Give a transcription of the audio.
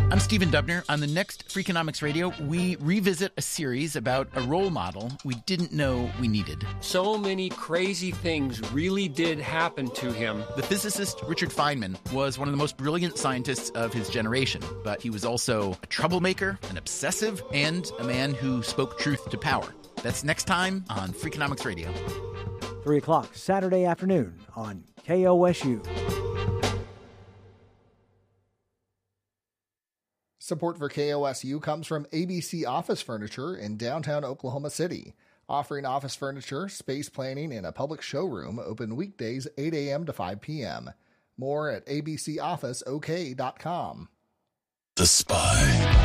I'm Stephen Dubner. On the next Freakonomics Radio, we revisit a series about a role model we didn't know we needed. So many crazy things really did happen to him. The physicist Richard Feynman was one of the most brilliant scientists of his generation, but he was also a troublemaker, an obsessive, and a man who spoke truth to power. That's next time on Freakonomics Radio. 3 o'clock Saturday afternoon on KOSU. Support for KOSU comes from ABC Office Furniture in downtown Oklahoma City, offering office furniture, space planning, and a public showroom open weekdays 8 a.m. to 5 p.m. More at abcofficeok.com. The Spy.